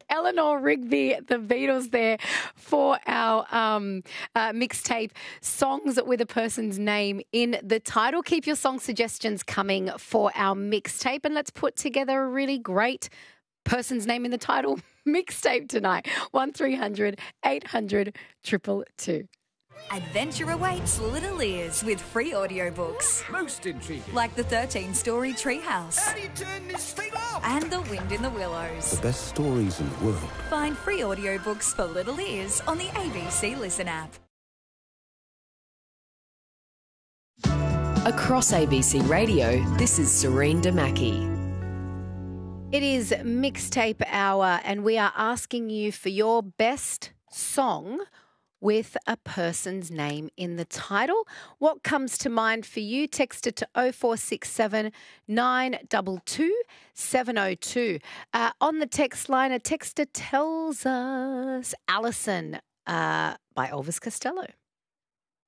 Eleanor Rigby, the Beatles there for our mixtape, songs with a person's name in the title. Keep your song suggestions coming for our mixtape, and let's put together a really great person's name in the title mixtape tonight. 1300 800 222. Adventure awaits Little Ears with free audiobooks. Most intriguing. Like the 13-story Treehouse. How do you turn this thing off? And The Wind in the Willows. The best stories in the world. Find free audiobooks for Little Ears on the ABC Listen app. Across ABC Radio, this is Serene Damaki. It is mixtape hour, and we are asking you for your best song with a person's name in the title. What comes to mind for you? Text it to 0467 922 702. On the text line, a texter tells us Alison by Elvis Costello.